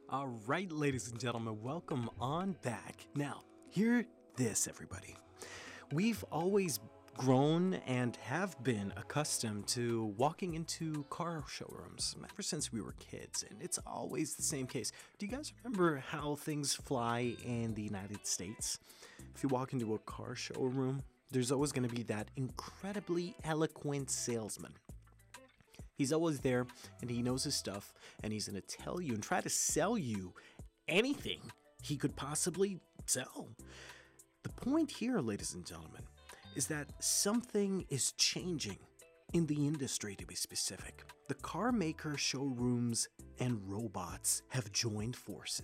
All right, ladies and gentlemen, welcome on back. Now, hear this, everybody. We've always grown and have been accustomed to walking into car showrooms ever since we were kids, and it's always the same case. Do you guys remember how things fly in the United States? If you walk into a car showroom, there's always going to be that incredibly eloquent salesman. He's always there and he knows his stuff, and he's going to tell you and try to sell you anything he could possibly sell. The point here, ladies and gentlemen, is that something is changing in the industry, to be specific. The car maker showrooms and robots have joined forces.